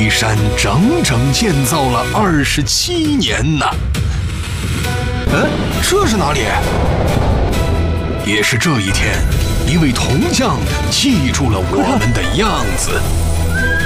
梯山整整建造了27年呢。这是哪里？也是这一天，一位铜匠记住了我们的样子。